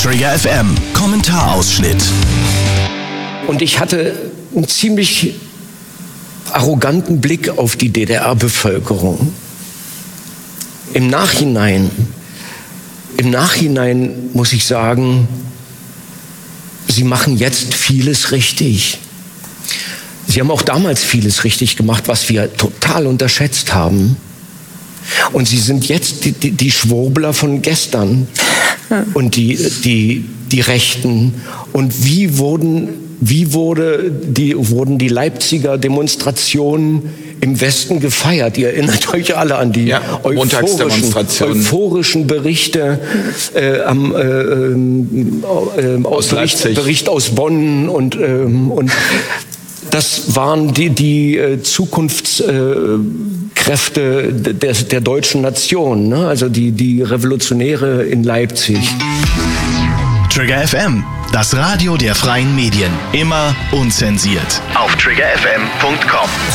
Trigger FM, Kommentarausschnitt. Und ich hatte einen ziemlich arroganten Blick auf die DDR-Bevölkerung. Im Nachhinein muss ich sagen, sie machen jetzt vieles richtig. Sie haben auch damals vieles richtig gemacht, was wir total unterschätzt haben. Und sie sind jetzt die Schwurbler von gestern und die Rechten. Und wie wurden die Leipziger Demonstrationen im Westen gefeiert? Ihr erinnert euch alle an die euphorischen Berichte aus Bericht aus Bonn und das waren die Zukunftskräfte der deutschen Nation, ne? Also die Revolutionäre in Leipzig. Trigger FM, das Radio der freien Medien. Immer unzensiert. Auf triggerfm.com.